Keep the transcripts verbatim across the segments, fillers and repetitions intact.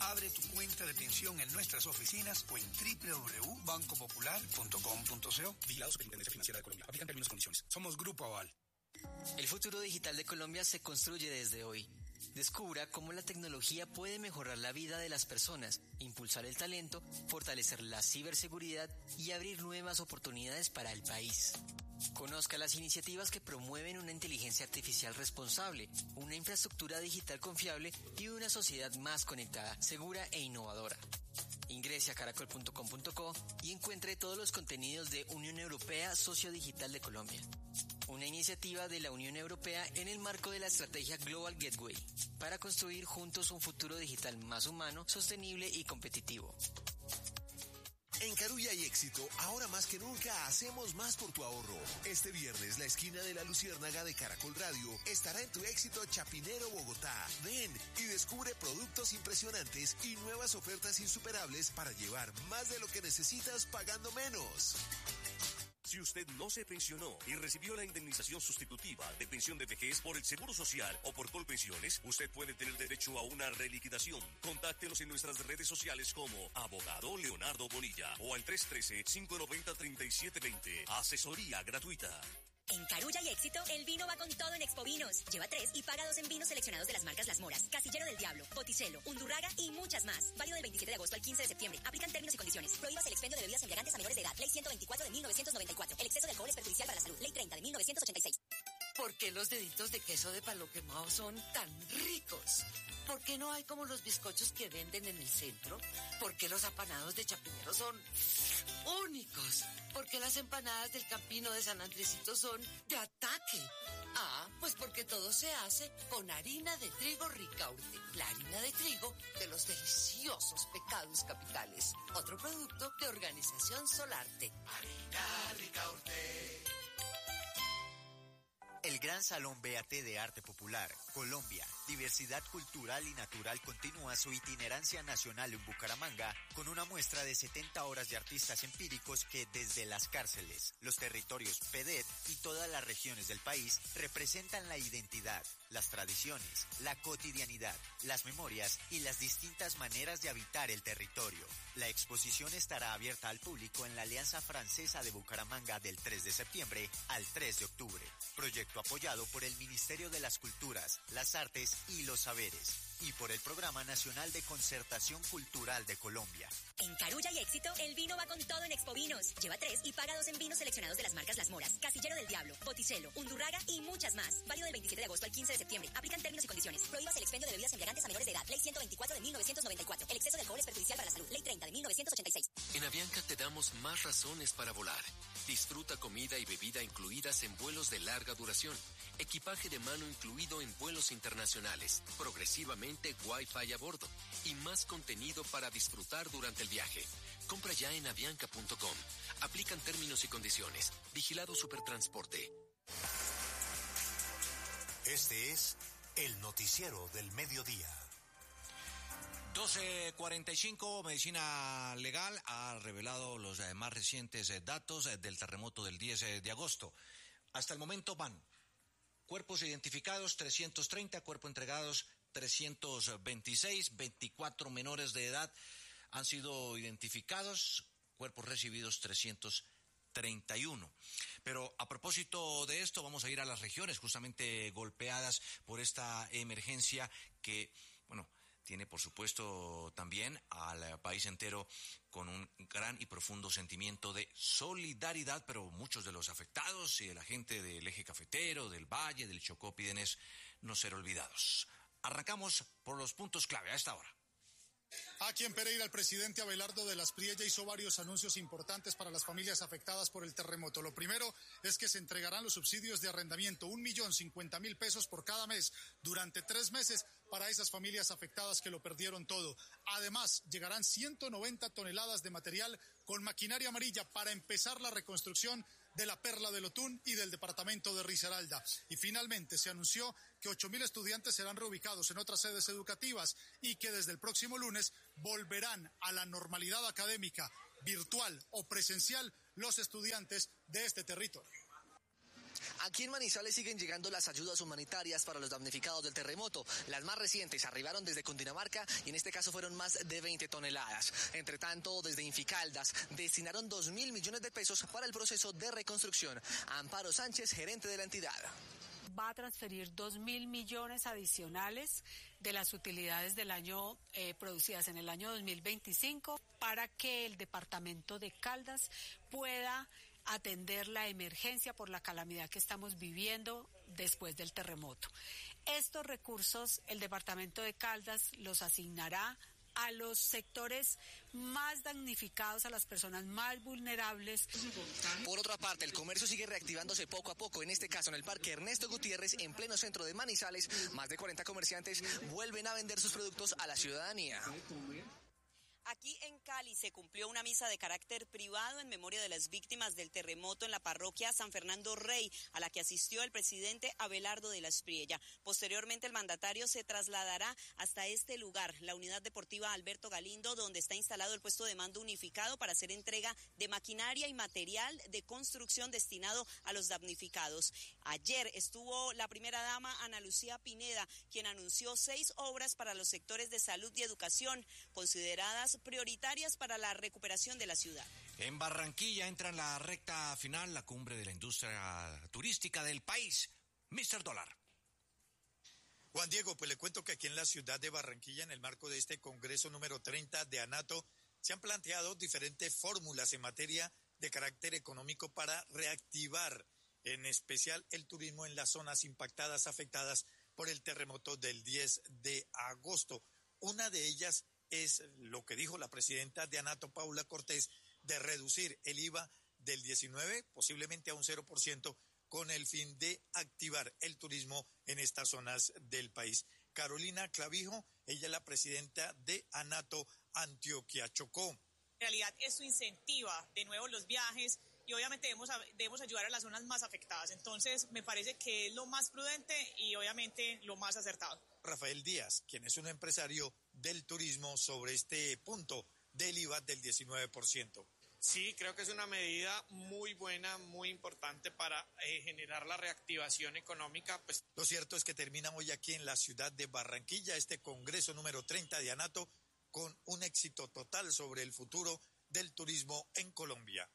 Abre tu cuenta de pensión en nuestras oficinas o en doble u doble u doble u punto banco popular punto com punto co. Vigilado Superintendencia Financiera de Colombia. Aplican términos y condiciones. Somos Grupo Aval. El futuro digital de Colombia se construye desde hoy. Descubra cómo la tecnología puede mejorar la vida de las personas, impulsar el talento, fortalecer la ciberseguridad y abrir nuevas oportunidades para el país. Conozca las iniciativas que promueven una inteligencia artificial responsable, una infraestructura digital confiable y una sociedad más conectada, segura e innovadora. Ingrese a caracol punto com punto co y encuentre todos los contenidos de Unión Europea Socio Digital de Colombia. Una iniciativa de la Unión Europea en el marco de la estrategia Global Gateway, para construir juntos un futuro digital más humano, sostenible y competitivo. En Carulla y Éxito, ahora más que nunca, hacemos más por tu ahorro. Este viernes, la esquina de la Luciérnaga de Caracol Radio estará en tu Éxito Chapinero, Bogotá. Ven y descubre productos impresionantes y nuevas ofertas insuperables para llevar más de lo que necesitas pagando menos. Si usted no se pensionó y recibió la indemnización sustitutiva de pensión de vejez por el Seguro Social o por Colpensiones, usted puede tener derecho a una reliquidación. Contáctenos en nuestras redes sociales como Abogado Leonardo Bonilla o al tres uno tres, cinco nueve cero, tres siete dos cero. Asesoría gratuita. En Carulla y Éxito, el vino va con todo en Expo Vinos. Lleva tres y paga dos en vinos seleccionados de las marcas Las Moras, Casillero del Diablo, Botticello, Undurraga y muchas más. Válido del veintisiete de agosto al quince de septiembre. Aplican términos y condiciones. Prohíbas el expendio de bebidas embriagantes a menores de edad. Ley ciento veinticuatro de mil novecientos noventa y cuatro. El exceso de alcohol es perjudicial para la salud. Ley treinta de mil novecientos ochenta y seis. ¿Por qué los deditos de queso de palo quemado son tan ricos? ¿Por qué no hay como los bizcochos que venden en el centro? ¿Por qué los apanados de Chapinero son únicos? ¿Por qué las empanadas del Campino de San Andresito son de ataque? Ah, pues porque todo se hace con harina de trigo Ricaurte, la harina de trigo de los deliciosos pecados capitales. Otro producto de Organización Solarte. Harina Ricaurte. El Gran Salón B A T de Arte Popular, Colombia, Diversidad Cultural y Natural continúa su itinerancia nacional en Bucaramanga con una muestra de setenta horas de artistas empíricos que desde las cárceles, los territorios P E D E T y todas las regiones del país representan la identidad, las tradiciones, la cotidianidad, las memorias y las distintas maneras de habitar el territorio. La exposición estará abierta al público en la Alianza Francesa de Bucaramanga del tres de septiembre al tres de octubre. Proyecto apoyado por el Ministerio de las Culturas, las Artes y los Saberes y por el Programa Nacional de Concertación Cultural de Colombia. En Carulla y Éxito, el vino va con todo en Expo Vinos. Lleva tres y paga dos en vinos seleccionados de las marcas Las Moras, Casillero del Diablo, Botticello, Undurraga y muchas más. Válido del veintisiete de agosto al quince de septiembre. Aplican términos y condiciones. Prohíbas el expendio de bebidas embriagantes a menores de edad. Ley ciento veinticuatro de mil novecientos noventa y cuatro. El exceso de alcohol es perjudicial para la salud. Ley treinta de mil novecientos ochenta y seis. En Avianca te damos más razones para volar. Disfruta comida y bebida incluidas en vuelos de larga duración. Equipaje de mano incluido en vuelos internacionales. Progresivamente Wi-Fi a bordo. Y más contenido para disfrutar durante el viaje. Compra ya en avianca punto com. Aplican términos y condiciones. Vigilado Supertransporte. Este es el noticiero del mediodía. doce cuarenta y cinco, Medicina Legal ha revelado los eh, más recientes eh, datos eh, del terremoto del diez de agosto. Hasta el momento van cuerpos identificados trescientos treinta, cuerpos entregados trescientos veintiséis, veinticuatro menores de edad han sido identificados, cuerpos recibidos trescientos treinta y uno. Pero a propósito de esto, vamos a ir a las regiones justamente golpeadas por esta emergencia que, bueno, tiene por supuesto también al país entero con un gran y profundo sentimiento de solidaridad, pero muchos de los afectados y de la gente del eje cafetero, del Valle, del Chocó piden es no ser olvidados. Arrancamos por los puntos clave a esta hora. Aquí en Pereira, el presidente Abelardo de las Priella hizo varios anuncios importantes para las familias afectadas por el terremoto. Lo primero es que se entregarán los subsidios de arrendamiento, un millón cincuenta mil pesos por cada mes durante tres meses para esas familias afectadas que lo perdieron todo. Además, llegarán ciento noventa toneladas de material con maquinaria amarilla para empezar la reconstrucción de la Perla del Otún y del departamento de Risaralda. Y finalmente se anunció que ocho mil estudiantes serán reubicados en otras sedes educativas y que desde el próximo lunes volverán a la normalidad académica, virtual o presencial, los estudiantes de este territorio. Aquí en Manizales siguen llegando las ayudas humanitarias para los damnificados del terremoto. Las más recientes arribaron desde Cundinamarca y en este caso fueron más de veinte toneladas. Entre tanto, desde Inficaldas destinaron dos mil millones de pesos para el proceso de reconstrucción. Amparo Sánchez, gerente de la entidad. Va a transferir dos mil millones adicionales de las utilidades del año eh, producidas en el año dos mil veinticinco para que el departamento de Caldas pueda atender la emergencia por la calamidad que estamos viviendo después del terremoto. Estos recursos el departamento de Caldas los asignará a los sectores más damnificados, a las personas más vulnerables. Por otra parte, el comercio sigue reactivándose poco a poco. En este caso, en el Parque Ernesto Gutiérrez, en pleno centro de Manizales, más de cuarenta comerciantes vuelven a vender sus productos a la ciudadanía. Aquí en Cali se cumplió una misa de carácter privado en memoria de las víctimas del terremoto en la parroquia San Fernando Rey, a la que asistió el presidente Abelardo de la Espriella. Posteriormente, el mandatario se trasladará hasta este lugar, la unidad deportiva Alberto Galindo, donde está instalado el puesto de mando unificado para hacer entrega de maquinaria y material de construcción destinado a los damnificados. Ayer estuvo la primera dama Ana Lucía Pineda, quien anunció seis obras para los sectores de salud y educación, consideradas prioritarias para la recuperación de la ciudad. En Barranquilla entra en la recta final la cumbre de la industria turística del país. mister Dólar. Juan Diego, pues le cuento que aquí en la ciudad de Barranquilla, en el marco de este congreso número treinta de ANATO, se han planteado diferentes fórmulas en materia de carácter económico para reactivar, en especial el turismo en las zonas impactadas, afectadas por el terremoto del diez de agosto. Una de ellas es lo que dijo la presidenta de ANATO, Paula Cortés, de reducir el I V A del diecinueve, posiblemente a un cero por ciento, con el fin de activar el turismo en estas zonas del país. Carolina Clavijo, ella es la presidenta de ANATO Antioquia Chocó. En realidad esto incentiva de nuevo los viajes y obviamente debemos, debemos ayudar a las zonas más afectadas. Entonces me parece que es lo más prudente y obviamente lo más acertado. Rafael Díaz, quien es un empresario del turismo, sobre este punto del I V A del diecinueve por ciento. Sí, creo que es una medida muy buena, muy importante para eh, generar la reactivación económica. Pues. Lo cierto es que termina hoy aquí en la ciudad de Barranquilla este congreso número treinta de ANATO con un éxito total sobre el futuro del turismo en Colombia.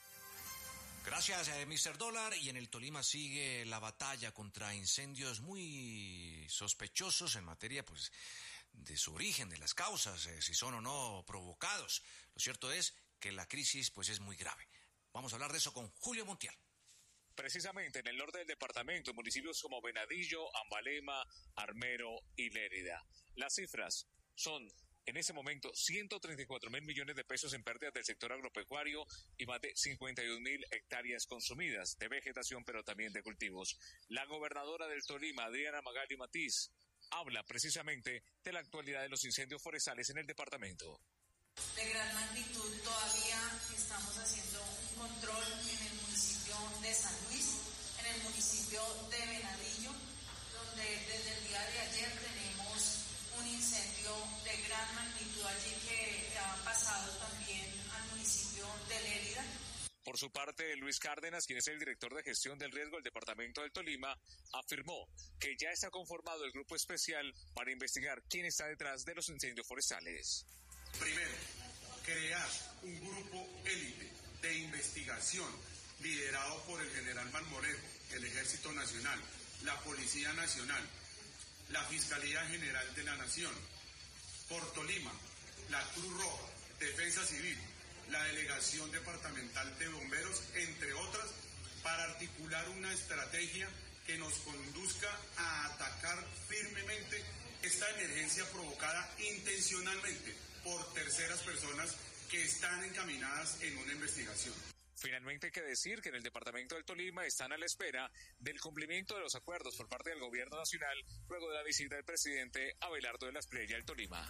Gracias, eh, mister Dólar. Y en el Tolima sigue la batalla contra incendios muy sospechosos en materia, pues, de su origen, de las causas, eh, si son o no provocados. Lo cierto es que la crisis, pues, es muy grave. Vamos a hablar de eso con Julio Montiel. Precisamente en el norte del departamento, municipios como Venadillo, Ambalema, Armero y Lérida. Las cifras son, en ese momento, ciento treinta y cuatro mil millones de pesos en pérdidas del sector agropecuario y más de cincuenta y dos mil hectáreas consumidas de vegetación, pero también de cultivos. La gobernadora del Tolima, Adriana Magali Matiz, habla precisamente de la actualidad de los incendios forestales en el departamento. De gran magnitud, todavía estamos haciendo un control en el municipio de San Luis, en el municipio de Venadillo, donde desde el día de ayer tenemos un incendio de gran magnitud allí que ha pasado también al municipio de Lérida. Por su parte, Luis Cárdenas, quien es el director de gestión del riesgo del departamento del Tolima, afirmó que ya está conformado el grupo especial para investigar quién está detrás de los incendios forestales. Primero, crear un grupo élite de investigación liderado por el general Marmolejo, el Ejército Nacional, la Policía Nacional, la Fiscalía General de la Nación, por Tolima, la Cruz Roja, Defensa Civil, la Delegación Departamental de Bomberos, entre otras, para articular una estrategia que nos conduzca a atacar firmemente esta emergencia provocada intencionalmente por terceras personas que están encaminadas en una investigación. Finalmente hay que decir que en el departamento del Tolima están a la espera del cumplimiento de los acuerdos por parte del gobierno nacional luego de la visita del presidente Abelardo de la Espriella al Tolima.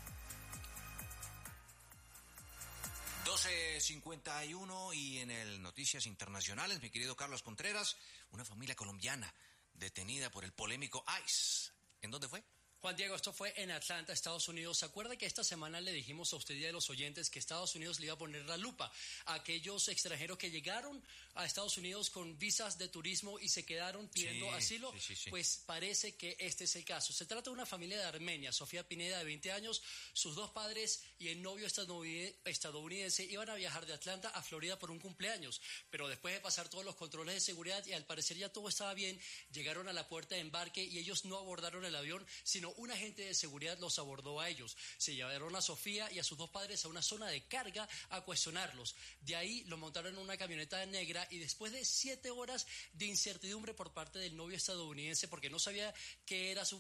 doce cincuenta y uno y en el Noticias Internacionales, mi querido Carlos Contreras, una familia colombiana detenida por el polémico ICE. ¿En dónde fue? Juan Diego, esto fue en Atlanta, Estados Unidos. ¿Se acuerda que esta semana le dijimos a usted y a los oyentes que Estados Unidos le iba a poner la lupa a aquellos extranjeros que llegaron a Estados Unidos con visas de turismo y se quedaron pidiendo Sí, asilo? sí, sí, sí. Pues parece que este es el caso. Se trata de una familia de Armenia, Sofía Pineda, de veinte años, sus dos padres y el novio estadounidense iban a viajar de Atlanta a Florida por un cumpleaños, pero después de pasar todos los controles de seguridad y al parecer ya todo estaba bien, llegaron a la puerta de embarque y ellos no abordaron el avión, sino un agente de seguridad los abordó a ellos. Se llevaron a Sofía y a sus dos padres a una zona de carga a cuestionarlos. De ahí lo montaron en una camioneta negra y después de siete horas de incertidumbre por parte del novio estadounidense, porque no sabía qué era su